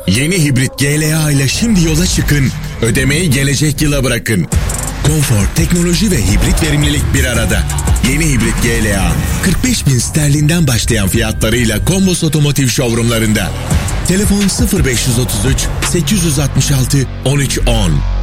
Yeni hibrit GLA ile şimdi yola çıkın. Ödemeyi gelecek yıla bırakın. Konfor, teknoloji ve hibrit verimlilik bir arada. Yeni hibrit GLA 45.000 sterlinden başlayan fiyatlarıyla Kombos Otomotiv Showroom'larında. Telefon 0533 866 1310.